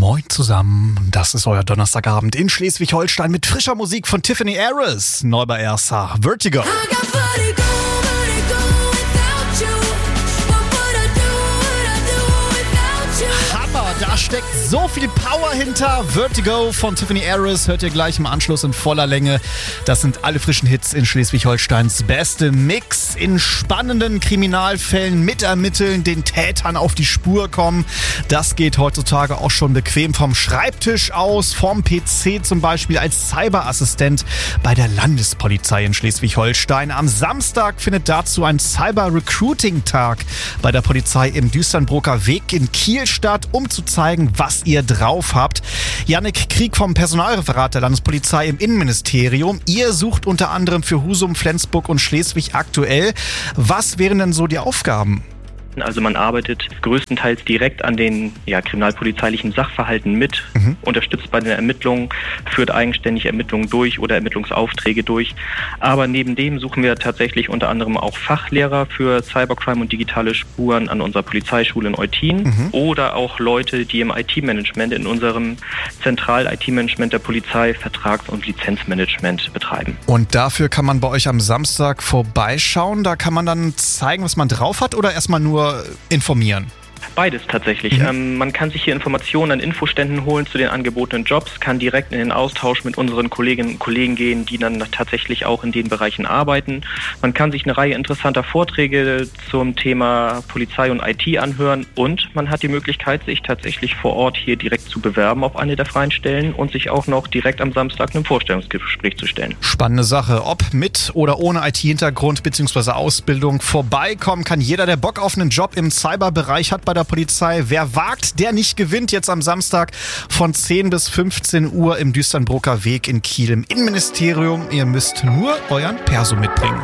Moin zusammen, das ist euer Donnerstagabend in Schleswig-Holstein mit frischer Musik von Tiffany Harris, neu bei Ersa, Vertigo. Da steckt so viel Power hinter. Vertigo von Tiffany Harris hört ihr gleich im Anschluss in voller Länge. Das sind alle frischen Hits in Schleswig-Holsteins beste Mix. In spannenden Kriminalfällen mitermitteln, den Tätern auf die Spur kommen. Das geht heutzutage auch schon bequem vom Schreibtisch aus, vom PC zum Beispiel als Cyberassistent bei der Landespolizei in Schleswig-Holstein. Am Samstag findet dazu ein Cyber-Recruiting-Tag bei der Polizei im Düsternbroker Weg in Kiel statt, um zu zeigen, was ihr drauf habt. Jannik Krieg vom Personalreferat der Landespolizei im Innenministerium. Ihr sucht unter anderem für Husum, Flensburg und Schleswig aktuell. Was wären denn so die Aufgaben? Also man arbeitet größtenteils direkt an den kriminalpolizeilichen Sachverhalten mit, unterstützt bei den Ermittlungen, führt eigenständig Ermittlungen durch oder Ermittlungsaufträge durch. Aber neben dem suchen wir tatsächlich unter anderem auch Fachlehrer für Cybercrime und digitale Spuren an unserer Polizeischule in Eutin oder auch Leute, die im IT-Management in unserem Zentral-IT-Management der Polizei Vertrags- und Lizenzmanagement betreiben. Und dafür kann man bei euch am Samstag vorbeischauen. Da kann man dann zeigen, was man drauf hat oder erstmal nur informieren? Beides tatsächlich. Man kann sich hier Informationen an Infoständen holen zu den angebotenen Jobs, kann direkt in den Austausch mit unseren Kolleginnen und Kollegen gehen, die dann tatsächlich auch in den Bereichen arbeiten. Man kann sich eine Reihe interessanter Vorträge zum Thema Polizei und IT anhören und man hat die Möglichkeit, sich tatsächlich vor Ort hier direkt zu bewerben auf eine der freien Stellen und sich auch noch direkt am Samstag einem Vorstellungsgespräch zu stellen. Spannende Sache. Ob mit oder ohne IT-Hintergrund bzw. Ausbildung, vorbeikommen kann jeder, der Bock auf einen Job im Cyberbereich hat bei der Polizei. Wer wagt, der nicht gewinnt. Jetzt am Samstag von 10 bis 15 Uhr im Düsternbroker Weg in Kiel im Innenministerium. Ihr müsst nur euren Perso mitbringen.